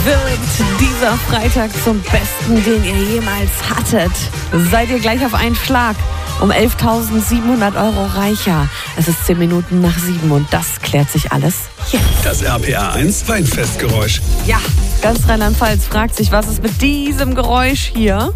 Wird dieser Freitag zum besten, den ihr jemals hattet? Seid ihr gleich auf einen Schlag um 11.700 Euro reicher? Es ist 10 Minuten nach 7 und das klärt sich alles jetzt. Das RPA 1 Weinfestgeräusch. Ja, ganz Rheinland-Pfalz fragt sich, was ist mit diesem Geräusch hier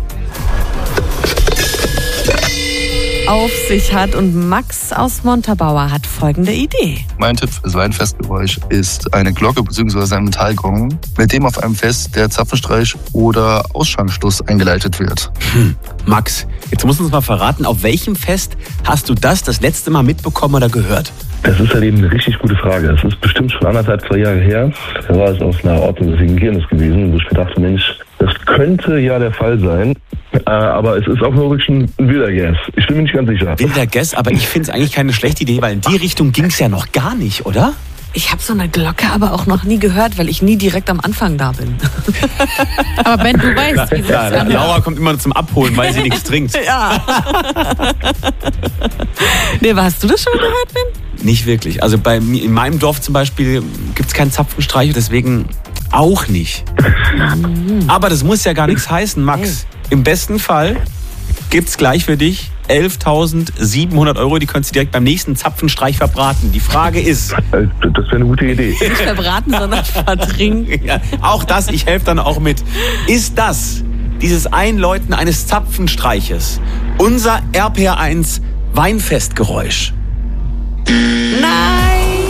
auf sich hat. Und Max aus Montabaur hat folgende Idee. Mein Tipp fürs Weinfestgeräusch ist eine Glocke bzw. ein Metallgong, mit dem auf einem Fest der Zapfenstreich oder Ausschankschluss eingeleitet wird. Max, jetzt musst du uns mal verraten, auf welchem Fest hast du das letzte Mal mitbekommen oder gehört? Das ist halt eben eine richtig gute Frage. Das ist bestimmt schon 1,5, 2 Jahre her. Da war es auf einer ordnungsmäßigen Kirmes gewesen, wo ich mir dachte, Mensch, das könnte ja der Fall sein. Aber es ist auch nur wirklich ein wilder Guess. Ich bin mir nicht ganz sicher. Wilder Guess, aber ich finde es eigentlich keine schlechte Idee, weil in die Richtung ging es ja noch gar nicht, oder? Ich habe so eine Glocke aber auch noch nie gehört, weil ich nie direkt am Anfang da bin. Aber Ben, du weißt, wie Ja, Laura kommt immer zum Abholen, weil sie nichts trinkt. Ja. Nee, hast du das schon gehört, Ben? Nicht wirklich. Also in meinem Dorf zum Beispiel gibt es keinen Zapfenstreich, deswegen auch nicht. Aber das muss ja gar nichts heißen, Max. Im besten Fall gibt's gleich für dich 11.700 Euro. Die könntest du direkt beim nächsten Zapfenstreich verbraten. Die Frage ist... Das wäre eine gute Idee. Nicht verbraten, sondern vertrinken. Ja, auch das, ich helfe dann auch mit. Ist das, dieses Einläuten eines Zapfenstreiches, unser RPR1 Weinfestgeräusch? Nein!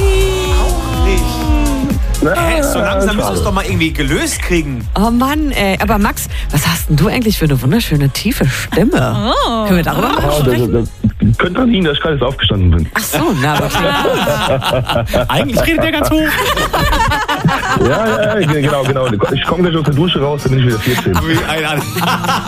So langsam müssen wir es doch mal irgendwie gelöst kriegen. Oh Mann, ey. Aber Max, was hast denn du eigentlich für eine wunderschöne, tiefe Stimme? Können wir darüber mal sprechen? Das könnte an Ihnen, dass ich gerade jetzt aufgestanden bin. Ach so, na, aber Eigentlich redet der ganz hoch. Ja, genau. Ich komme gleich aus der Dusche raus, dann bin ich wieder 14.